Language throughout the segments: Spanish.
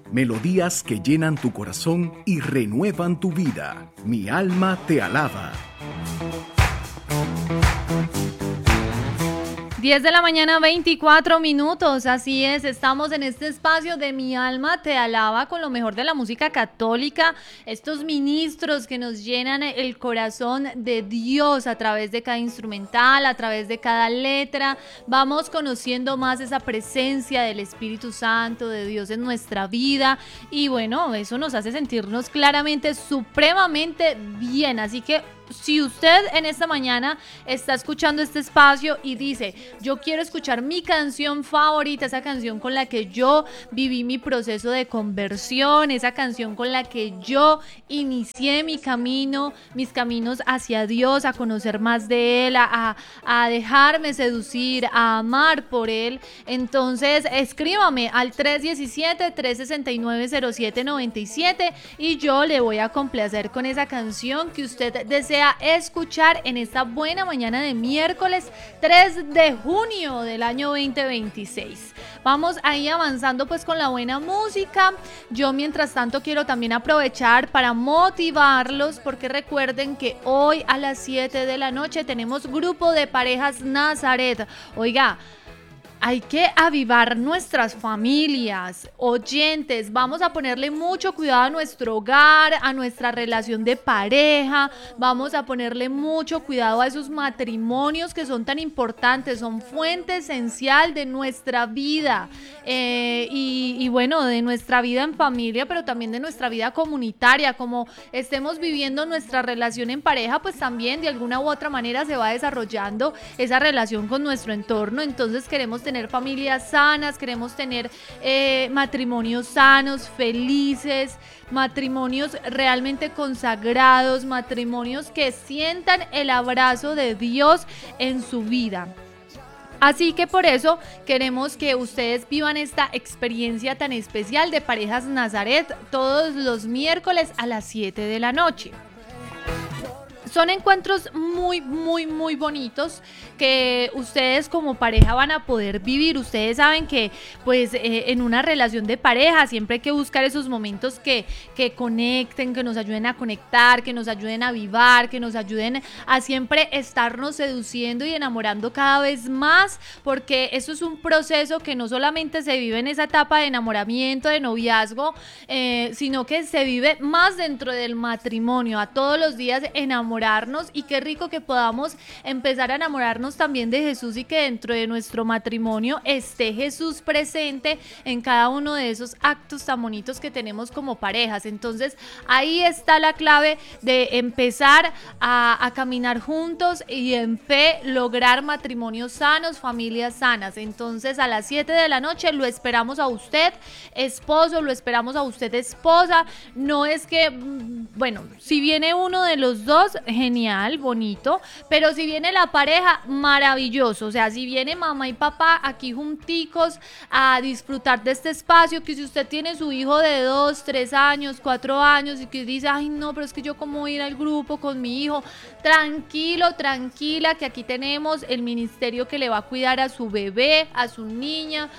melodías que llenan tu corazón y renuevan tu vida. Mi alma te alaba. 10 de la mañana, 24 minutos, así es, estamos en este espacio de Mi Alma Te Alaba con lo mejor de la música católica, estos ministros que nos llenan el corazón de Dios a través de cada instrumental, a través de cada letra, vamos conociendo más esa presencia del Espíritu Santo, de Dios en nuestra vida y bueno, eso nos hace sentirnos claramente, supremamente bien, así que si usted en esta mañana está escuchando este espacio y dice, yo quiero escuchar mi canción favorita, esa canción con la que yo viví mi proceso de conversión, esa canción con la que yo inicié mi camino, mis caminos hacia Dios, a conocer más de Él, a dejarme seducir, a amar por Él, entonces escríbame al 317-369-0797 y yo le voy a complacer con esa canción que usted desea escuchar en esta buena mañana de miércoles 3 de junio del año 2026. Vamos ahí avanzando pues con la buena música. Yo mientras tanto quiero también aprovechar para motivarlos porque recuerden que hoy a las 7 de la noche tenemos grupo de parejas Nazaret. Oiga, hay que avivar nuestras familias, oyentes, vamos a ponerle mucho cuidado a nuestro hogar, a nuestra relación de pareja, vamos a ponerle mucho cuidado a esos matrimonios que son tan importantes, son fuente esencial de nuestra vida y bueno, de nuestra vida en familia, pero también de nuestra vida comunitaria, como estemos viviendo nuestra relación en pareja, pues también de alguna u otra manera se va desarrollando esa relación con nuestro entorno, entonces queremos tener familias sanas, queremos tener matrimonios sanos, felices, matrimonios realmente consagrados, matrimonios que sientan el abrazo de Dios en su vida. Así que por eso queremos que ustedes vivan esta experiencia tan especial de Parejas Nazaret todos los miércoles a las 7 de la noche. Son encuentros muy bonitos que ustedes como pareja van a poder vivir. Ustedes saben que pues en una relación de pareja siempre hay que buscar esos momentos que conecten, que nos ayuden a conectar, que nos ayuden a avivar, que nos ayuden a siempre estarnos seduciendo y enamorando cada vez más, porque eso es un proceso que no solamente se vive en esa etapa de enamoramiento, de noviazgo, sino que se vive más dentro del matrimonio, a todos los días enamorarnos, y qué rico que podamos empezar a enamorarnos también de Jesús y que dentro de nuestro matrimonio esté Jesús presente en cada uno de esos actos tan bonitos que tenemos como parejas. Entonces ahí está la clave de empezar a caminar juntos y en fe lograr matrimonios sanos, familias sanas. Entonces a las 7 de la noche lo esperamos a usted, esposo, lo esperamos a usted, esposa. No es que, bueno, si viene uno de los dos, genial, bonito, pero si viene la pareja, maravilloso, o sea, si viene mamá y papá aquí junticos a disfrutar de este espacio, que si usted tiene su hijo de 2, 3 años, 4 años y que dice, ay no, pero es que yo cómo voy a ir al grupo con mi hijo, tranquilo, tranquila, que aquí tenemos el ministerio que le va a cuidar a su bebé, a su niña,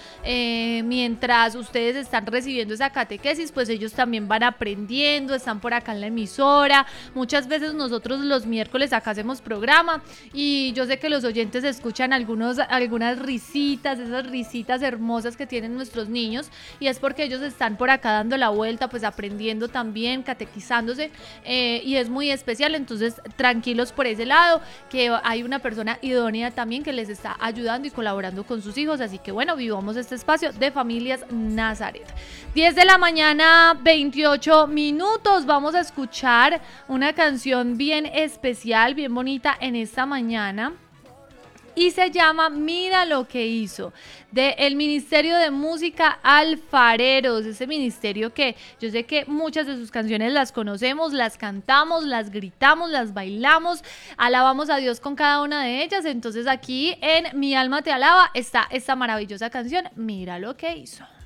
mientras ustedes están recibiendo esa catequesis, pues ellos también van aprendiendo, están por acá en la emisora, muchas veces nosotros los miércoles acá hacemos programa y yo sé que los oyentes escuchan algunas risitas, esas risitas hermosas que tienen nuestros niños y es porque ellos están por acá dando la vuelta, pues aprendiendo también, catequizándose y es muy especial, entonces tranquilos por ese lado, que hay una persona idónea también que les está ayudando y colaborando con sus hijos, así que bueno, vivamos este espacio de Familias Nazaret. 10 de la mañana, 28 minutos, vamos a escuchar una canción bien especial, bien bonita en esta mañana y se llama Mira lo que hizo, del Ministerio de Música Alfareros, ese ministerio que yo sé que muchas de sus canciones las conocemos, las cantamos, las gritamos, las bailamos, alabamos a Dios con cada una de ellas, entonces aquí en Mi Alma Te Alaba está esta maravillosa canción, Mira lo que hizo.